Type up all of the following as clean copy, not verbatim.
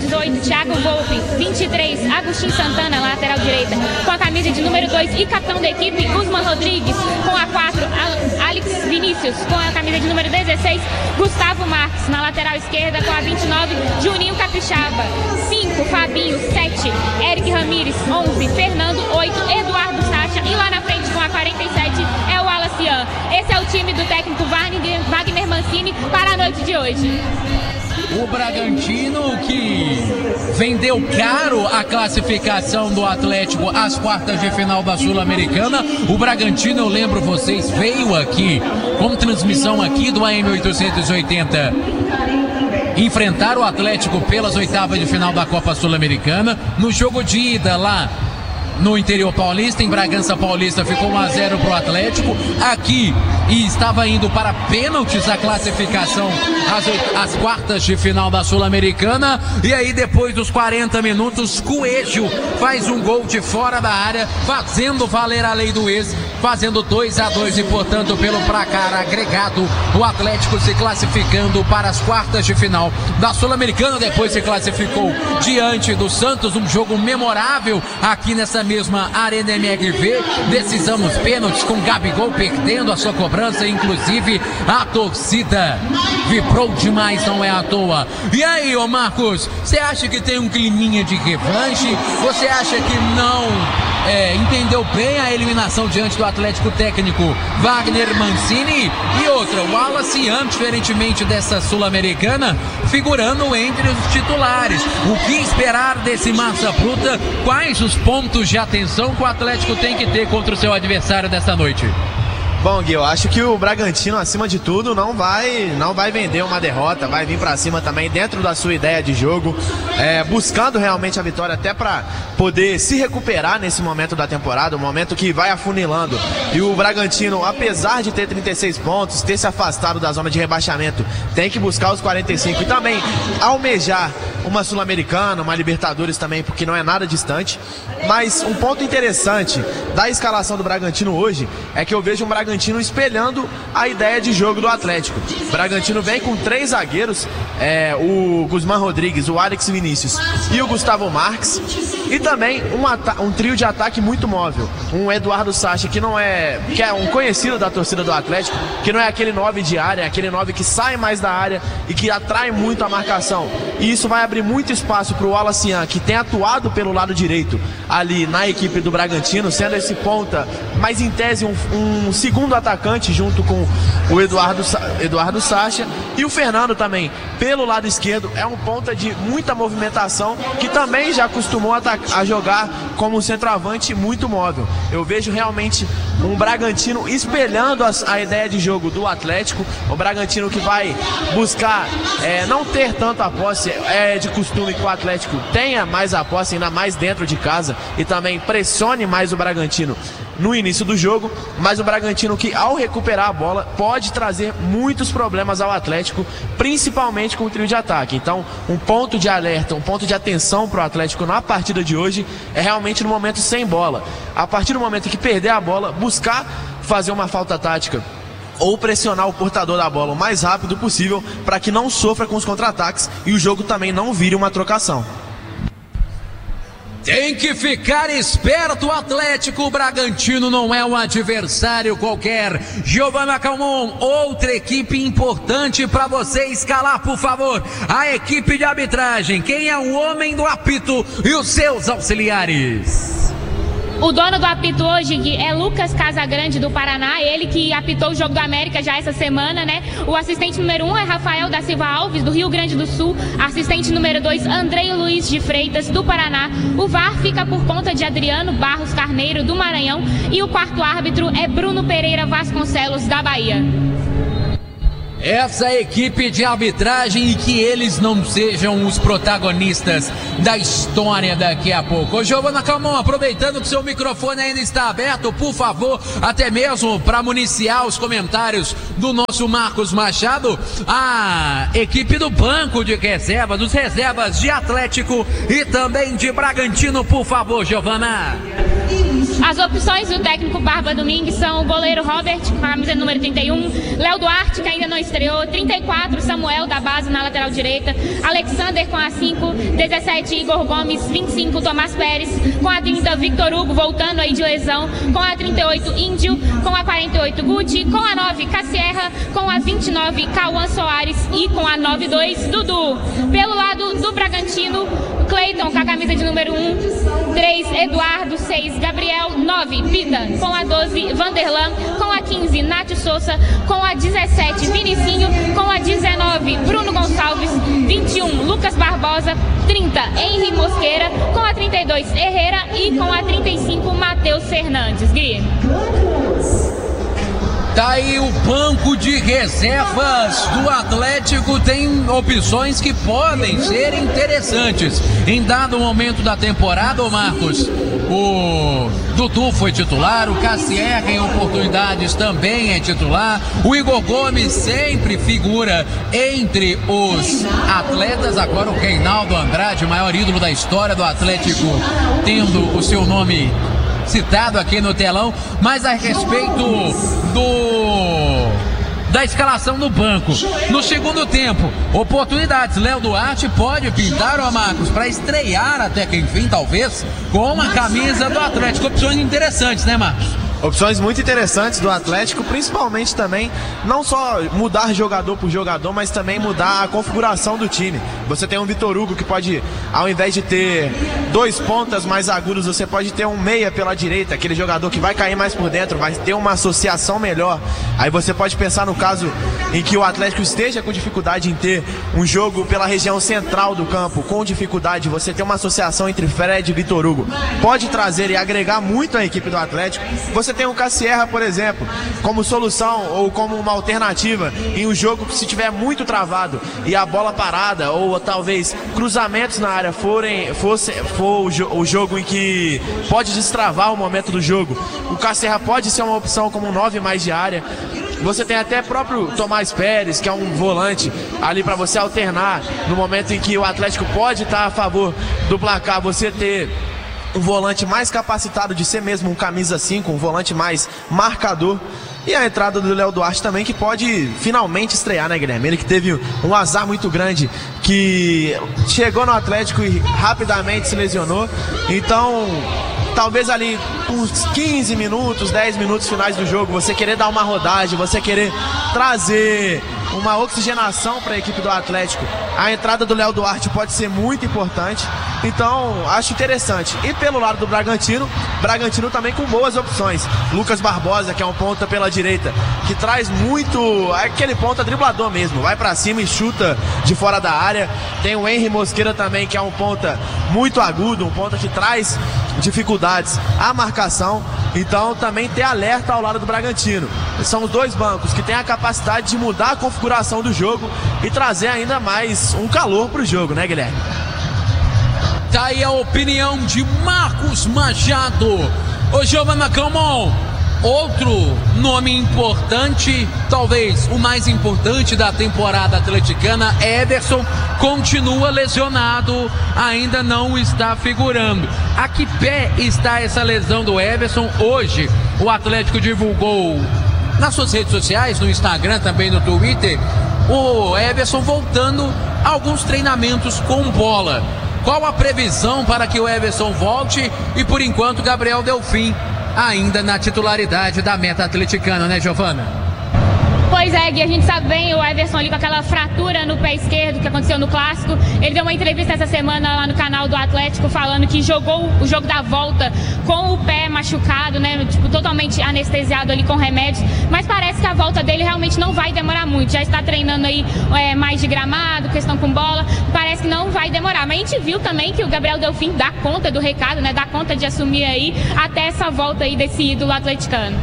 18, Thiago Volpe. 23, Agostinho Santana, lateral direita, com a camisa de número 2 e capitão da equipe, Guzman Rodrigues. Com a 4, Alex Vinícius. Com a camisa de número 16, Gustavo Marques. Na lateral esquerda, com a 29, Juninho Capixaba. 5, Fabinho. 7, Eric Ramírez. 11, Fernando. 8, Eduardo Sacha. E lá na frente, com a 47, é o Wallace Ian. Esse é o time do técnico Wagner Mancini para a noite de hoje. O Bragantino, que vendeu caro a classificação do Atlético às quartas de final da Sul-Americana. O Bragantino, eu lembro vocês, veio aqui com transmissão aqui do AM 880 enfrentar o Atlético pelas oitavas de final da Copa Sul-Americana. No jogo de ida lá no interior paulista, em Bragança Paulista, ficou 1-0 para o Atlético. Aqui, e estava indo para pênaltis a classificação às quartas de final da Sul-Americana. E aí, depois dos 40 minutos, Coelho faz um gol de fora da área, fazendo valer a lei do ex, fazendo 2-2 e, portanto, pelo placar agregado, o Atlético se classificando para as quartas de final da Sul-Americana. Depois se classificou diante do Santos, um jogo memorável aqui nessa mesma Arena MRV. Decisão nos pênaltis, com Gabigol perdendo a sua cobrança. Inclusive a torcida vibrou demais, não é à toa. E aí, ô Marcos, você acha que tem um climinha de revanche? Você acha que não entendeu bem a eliminação diante do Atlético técnico Wagner Mancini? E outra, o Wallace Ian, diferentemente dessa Sul-Americana, figurando entre os titulares. O que esperar desse massa bruta? Quais os pontos de atenção que o Atlético tem que ter contra o seu adversário desta noite? Bom, Gui, eu acho que o Bragantino, acima de tudo, não vai vender uma derrota, vai vir pra cima também dentro da sua ideia de jogo, buscando realmente a vitória, até para poder se recuperar nesse momento da temporada, um momento que vai afunilando. E o Bragantino, apesar de ter 36 pontos, ter se afastado da zona de rebaixamento, tem que buscar os 45 e também almejar uma Sul-Americana, uma Libertadores também, porque não é nada distante. Mas um ponto interessante da escalação do Bragantino hoje é que eu vejo um Bragantino espelhando a ideia de jogo do Atlético. O Bragantino vem com 3 zagueiros, o Guzman Rodrigues, o Alex Vinícius e o Gustavo Marques. E também um trio de ataque muito móvel. Um Eduardo Sacha, que é um conhecido da torcida do Atlético, que não é aquele 9 de área, é aquele 9 que sai mais da área e que atrai muito a marcação. E isso vai abrir muito espaço para o Wallace Ian, que tem atuado pelo lado direito ali na equipe do Bragantino, sendo esse ponta, mas em tese um segundo atacante junto com o Eduardo Sacha. E o Fernando também, pelo lado esquerdo, é um ponta de muita movimentação, que também já acostumou a jogar como um centroavante muito móvel. Eu vejo realmente um Bragantino espelhando a ideia de jogo do Atlético, um Bragantino que vai buscar não ter tanto a posse. É de costume que o Atlético tenha mais a posse, ainda mais dentro de casa, e também pressione mais o Bragantino no início do jogo, mas o Bragantino que, ao recuperar a bola, pode trazer muitos problemas ao Atlético, principalmente com o trio de ataque. Então, um ponto de alerta, um ponto de atenção para o Atlético na partida de hoje é realmente no momento sem bola. A partir do momento que perder a bola, buscar fazer uma falta tática ou pressionar o portador da bola o mais rápido possível para que não sofra com os contra-ataques e o jogo também não vire uma trocação. Tem que ficar esperto, o Atlético. O Bragantino não é um adversário qualquer. Giovana Calmon, outra equipe importante para você escalar, por favor. A equipe de arbitragem. Quem é o homem do apito e os seus auxiliares? O dono do apito hoje é Lucas Casagrande, do Paraná, ele que apitou o Jogo do América já essa semana, né? O assistente número 1 é Rafael da Silva Alves, do Rio Grande do Sul. Assistente número 2, Andrei Luiz de Freitas, do Paraná. O VAR fica por conta de Adriano Barros Carneiro, do Maranhão. E o quarto árbitro é Bruno Pereira Vasconcelos, da Bahia. Essa equipe de arbitragem, e que eles não sejam os protagonistas da história daqui a pouco. Ô, Giovana Calmon, aproveitando que seu microfone ainda está aberto, por favor, até mesmo para municiar os comentários do nosso Marcos Machado, a equipe do banco de reserva, dos reservas de Atlético e também de Bragantino, por favor, Giovana. As opções do técnico Barba Domingues são o goleiro Robert, com a camisa número 31, Léo Duarte, que ainda não está estreou. 34, Samuel da base na lateral direita. Alexander com a 5. 17, Igor Gomes. 25, Tomás Pérez. Com a 30, Victor Hugo, voltando aí de lesão. Com a 38, Índio. Com a 48, Guti. Com a 9, Cassierra. Com a 29, Cauã Soares. E com a 92, Dudu. Pelo lado do Bragantino, Cleiton com a camisa de número 1. 3, Eduardo. 6, Gabriel. 9, Pita. Com a 12, Vanderlan. Com a 15, Nath Souza. Com a 17, Vinicinho. Com a 19, Bruno Gonçalves. 21, Lucas Barbosa. 30, Henry Mosqueira. Com a 32, Herrera. E com a 35, Matheus Fernandes. Gui. Tá aí o banco de reservas do Atlético, tem opções que podem ser interessantes. Em dado momento da temporada, ô Marcos, o Dudu foi titular, o Cassierra em oportunidades também é titular, o Igor Gomes sempre figura entre os atletas, agora o Reinaldo Andrade, maior ídolo da história do Atlético, tendo o seu nome citado aqui no telão, mas a respeito da escalação do banco. No segundo tempo, oportunidades. Léo Duarte pode pintar, ó Marcos, para estrear até que enfim, talvez, com a camisa do Atlético. Opções interessantes, né, Marcos? Opções muito interessantes do Atlético, principalmente também, não só mudar jogador por jogador, mas também mudar a configuração do time. Você tem um Victor Hugo que pode, ao invés de ter 2 pontas mais agudos, você pode ter um meia pela direita, aquele jogador que vai cair mais por dentro, vai ter uma associação melhor. Aí você pode pensar no caso em que o Atlético esteja com dificuldade em ter um jogo pela região central do campo, com dificuldade, você ter uma associação entre Fred e Victor Hugo, pode trazer e agregar muito a equipe do Atlético. Você tem o Cassierra, por exemplo, como solução ou como uma alternativa em um jogo que se tiver muito travado e a bola parada ou talvez cruzamentos na área for o jogo em que pode destravar o momento do jogo, o Cassierra pode ser uma opção como um 9 mais de área. Você tem até próprio Tomás Pérez, que é um volante ali para você alternar no momento em que o Atlético pode estar a favor do placar, você ter um volante mais capacitado de ser mesmo um camisa 5, um volante mais marcador. E a entrada do Léo Duarte também, que pode finalmente estrear, né, Guilherme? Ele que teve um azar muito grande, que chegou no Atlético e rapidamente se lesionou. Então, talvez ali uns 15 minutos, 10 minutos finais do jogo, você querer dar uma rodagem, você querer trazer uma oxigenação para a equipe do Atlético. A entrada do Léo Duarte pode ser muito importante. Então, acho interessante. E pelo lado do Bragantino também com boas opções. Lucas Barbosa, que é um ponta pela direita, que traz muito aquele ponta driblador mesmo, vai pra cima e chuta de fora da área. Tem o Henry Mosqueira também, que é um ponta muito agudo, um ponta que traz dificuldades à marcação. Então, também ter alerta ao lado do Bragantino. São os dois bancos que têm a capacidade de mudar a configuração do jogo e trazer ainda mais um calor pro jogo, né, Guilherme? Tá aí a opinião de Marcos Machado. Ô Giovana Calmon, outro nome importante, talvez o mais importante da temporada atleticana, Everson, continua lesionado, ainda não está figurando. A que pé está essa lesão do Everson? Hoje o Atlético divulgou nas suas redes sociais, no Instagram, também no Twitter, o Everson voltando a alguns treinamentos com bola. Qual a previsão para que o Everson volte? E por enquanto Gabriel Delfim ainda na titularidade da meta atleticana, né, Giovana? Pois é, Gui, a gente sabe bem o Everson ali com aquela fratura no pé esquerdo que aconteceu no Clássico. Ele deu uma entrevista essa semana lá no canal do Atlético falando que jogou o jogo da volta com o pé machucado, né, tipo, totalmente anestesiado ali com remédios, mas parece que a volta dele realmente não vai demorar muito. Já está treinando aí mais de gramado, questão com bola, parece que não vai demorar. Mas a gente viu também que o Gabriel Delfim dá conta do recado, né, dá conta de assumir aí até essa volta aí desse ídolo atleticano.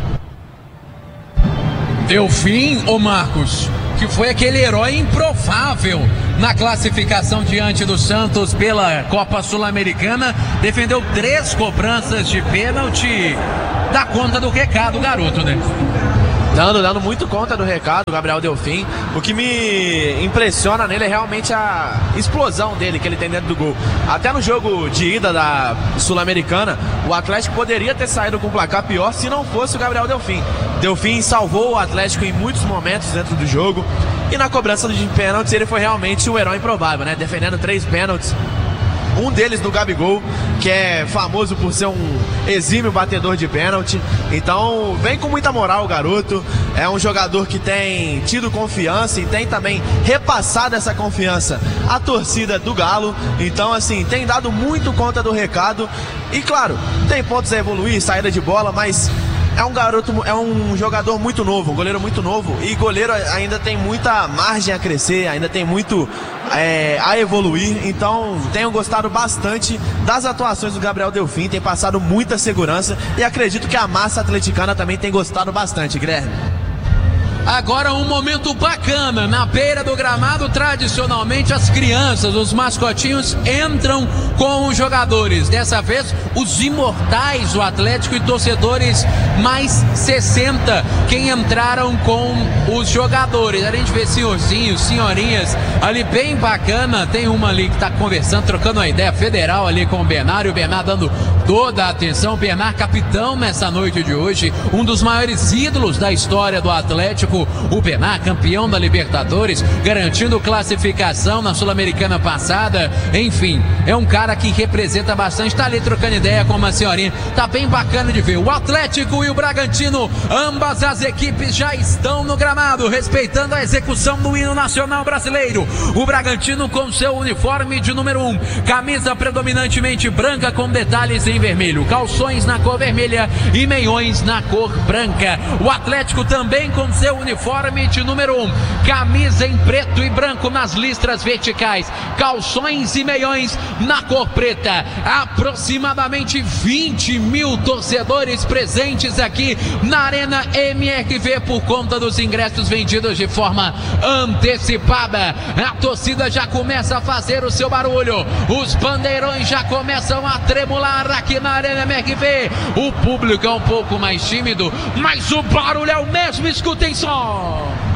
Delfim, ô Marcos, que foi aquele herói improvável na classificação diante do Santos pela Copa Sul-Americana, defendeu 3 cobranças de pênalti, dá conta do recado, garoto, né? Dando muito conta do recado, o Gabriel Delfim. O que me impressiona nele é realmente a explosão dele que ele tem dentro do gol. Até no jogo de ida da Sul-Americana, o Atlético poderia ter saído com um placar pior se não fosse o Gabriel Delfim. Delfim salvou o Atlético em muitos momentos dentro do jogo. E na cobrança de pênaltis ele foi realmente o herói improvável, né? Defendendo 3 pênaltis. Um deles do Gabigol, que é famoso por ser um exímio batedor de pênalti. Então vem com muita moral o garoto. É um jogador que tem tido confiança e tem também repassado essa confiança à torcida do Galo. Então assim, tem dado muito conta do recado. E claro, tem pontos a evoluir, saída de bola, mas é um garoto, é um jogador muito novo, um goleiro muito novo. E goleiro ainda tem muita margem a crescer, ainda tem muito a evoluir. Então tenho gostado bastante das atuações do Gabriel Delfim, tem passado muita segurança. E acredito que a massa atleticana também tem gostado bastante, Guilherme. Agora um momento bacana, na beira do gramado, tradicionalmente as crianças, os mascotinhos entram com os jogadores. Dessa vez os imortais, o Atlético, e torcedores mais 60 quem entraram com os jogadores. A gente vê senhorzinhos, senhorinhas ali bem bacana. Tem uma ali que tá conversando, trocando uma ideia federal ali com o Bernard, e o Bernard dando toda a atenção. O Bernard capitão nessa noite de hoje, um dos maiores ídolos da história do Atlético. O Bernard, campeão da Libertadores, garantindo classificação na Sul-Americana passada. Enfim, é um cara que representa bastante. Tá ali trocando ideia com uma senhorinha. Tá bem bacana de ver. O Atlético e o Bragantino, ambas as equipes já estão no gramado, respeitando a execução do hino nacional brasileiro. O Bragantino com seu uniforme de número 1, camisa predominantemente branca com detalhes em vermelho, calções na cor vermelha e meiões na cor branca. O Atlético também com seu uniforme de número 1, camisa em preto e branco nas listras verticais, calções e meiões na cor preta. Aproximadamente 20 mil torcedores presentes aqui na Arena MRV por conta dos ingressos vendidos de forma antecipada. A torcida já começa a fazer o seu barulho, os bandeirões já começam a tremular aqui na Arena MRV. O público é um pouco mais tímido, mas o barulho é o mesmo. Escutem só.